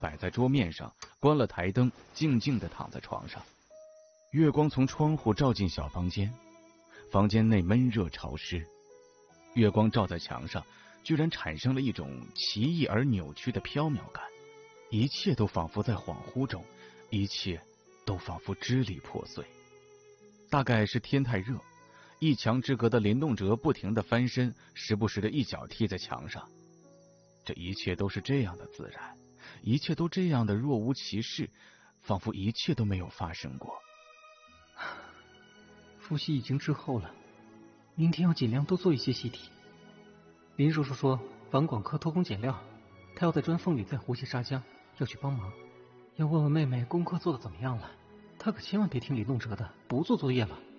摆在桌面上，关了台灯，静静地躺在床上。月光从窗户照进小房间，房间内闷热潮湿，月光照在墙上，居然产生了一种奇异而扭曲的飘渺感，一切都仿佛在恍惚中，一切都仿佛支离破碎。大概是天太热，一墙之隔的林动辄不停地翻身，时不时的一脚踢在墙上。这一切都是这样的自然，一切都这样的若无其事，仿佛一切都没有发生过。 复习已经滞后了，明天要尽量多做一些习题。林叔叔说王广科偷工减料，他要在砖缝里再糊些砂浆，要去帮忙。要问问妹妹功课做的怎么样了，她可千万别听李动辄的，不做作业了。